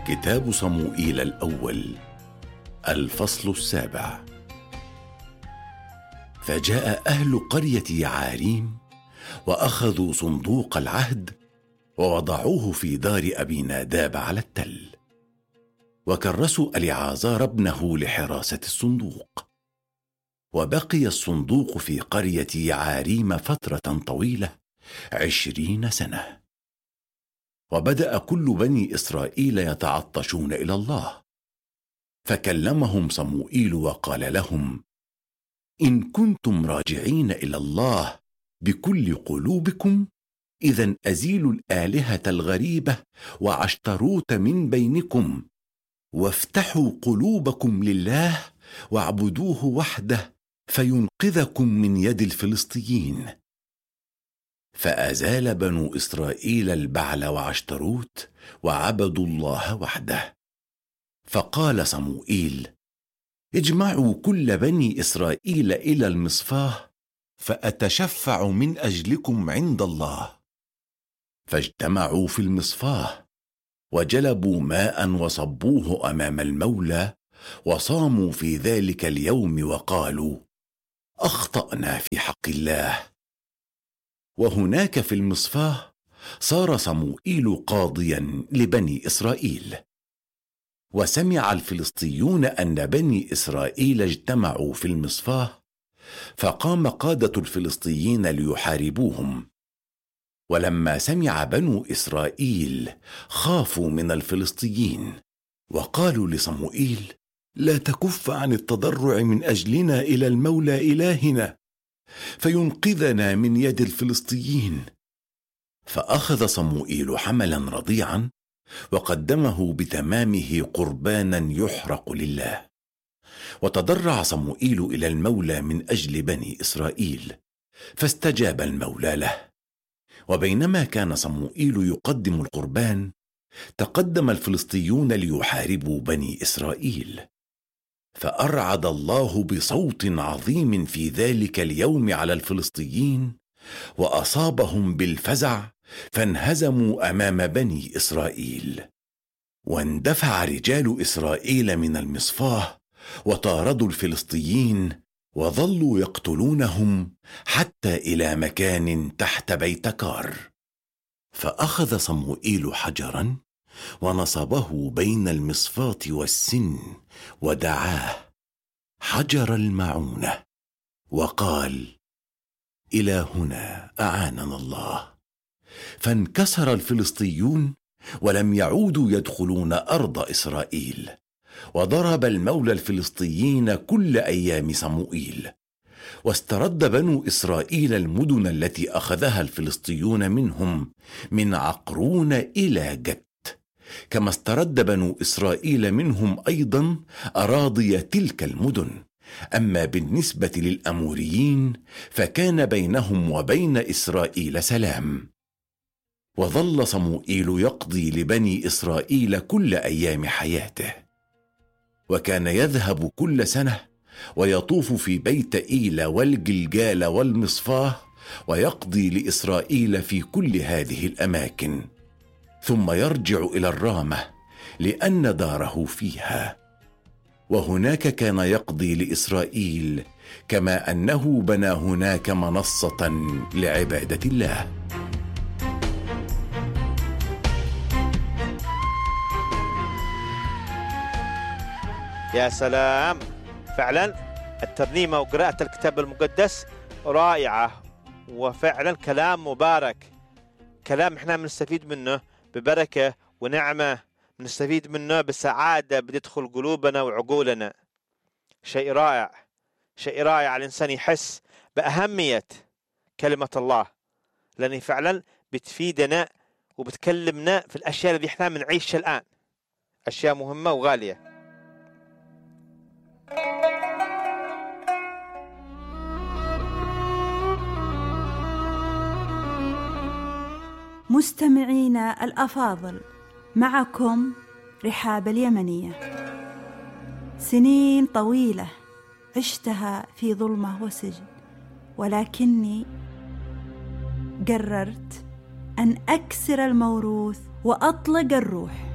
كتاب صموئيل الأول الفصل 7. فجاء أهل قرية يعاريم وأخذوا صندوق العهد ووضعوه في دار أبي ناداب على التل، وكرسوا اليعازار ابنه لحراسة الصندوق. وبقي الصندوق في قرية يعاريم فترة طويلة 20 سنة. وبدأ كل بني إسرائيل يتعطشون إلى الله، فكلمهم صموئيل وقال لهم: إن كنتم راجعين إلى الله بكل قلوبكم، إذن أزيلوا الآلهة الغريبة وعشتروت من بينكم، وافتحوا قلوبكم لله واعبدوه وحده فينقذكم من يد الفلسطيين. فأزال بنو إسرائيل البعل وعشتروت وعبدوا الله وحده. فقال صموئيل: اجمعوا كل بني إسرائيل إلى المصفاه فأتشفع من أجلكم عند الله. فاجتمعوا في المصفاه وجلبوا ماء وصبوه أمام المولى، وصاموا في ذلك اليوم وقالوا: أخطأنا في حق الله. وهناك في المصفاه صار صموئيل قاضيا لبني إسرائيل. وسمع الفلسطيون أن بني إسرائيل اجتمعوا في المصفاه، فقام قادة الفلسطيين ليحاربوهم. ولما سمع بنو إسرائيل خافوا من الفلسطيين، وقالوا لصموئيل: لا تكف عن التضرع من أجلنا إلى المولى إلهنا فينقذنا من يد الفلسطيين. فأخذ صموئيل حملا رضيعا وقدمه بتمامه قربانا يحرق لله. وتضرع صموئيل إلى المولى من أجل بني إسرائيل، فاستجاب المولى له. وبينما كان صموئيل يقدم القربان، تقدم الفلسطيون ليحاربوا بني إسرائيل. فأرعد الله بصوت عظيم في ذلك اليوم على الفلسطيين، وأصابهم بالفزع، فانهزموا أمام بني إسرائيل. واندفع رجال إسرائيل من المصفاه وطاردوا الفلسطيين، وظلوا يقتلونهم حتى إلى مكان تحت بيتكار. فأخذ صموئيل حجرا ونصبه بين المصفاة والسن، ودعاه حجر المعونة، وقال: إلى هنا أعاننا الله. فانكسر الفلسطيون ولم يعودوا يدخلون أرض إسرائيل. وضرب المولى الفلسطيين كل أيام صموئيل. واسترد بنو إسرائيل المدن التي أخذها الفلسطيون منهم، من عقرون إلى جت، كما استرد بنو إسرائيل منهم أيضا أراضي تلك المدن. أما بالنسبة للأموريين فكان بينهم وبين إسرائيل سلام. وظل صموئيل يقضي لبني إسرائيل كل أيام حياته. وكان يذهب كل سنة ويطوف في بيت إيلا والجلجال والمصفاه، ويقضي لإسرائيل في كل هذه الأماكن، ثم يرجع إلى الرامة لأن داره فيها. وهناك كان يقضي لإسرائيل، كما أنه بنى هناك منصة لعبادة الله. يا سلام، فعلا الترنيمة وقراءة الكتاب المقدس رائعة، وفعلا كلام مبارك، كلام احنا بنستفيد منه ببركة ونعمة، بنستفيد منه بسعادة بتدخل قلوبنا وعقولنا. شيء رائع، شيء رائع. الإنسان يحس بأهمية كلمة الله، لأن فعلا بتفيدنا وبتكلمنا في الأشياء اللي احنا بنعيشها الآن، أشياء مهمة وغالية. مستمعينا الأفاضل، معكم رحاب اليمنية. سنين طويلة عشتها في ظلمة وسجن، ولكني قررت أن أكسر الموروث وأطلق الروح.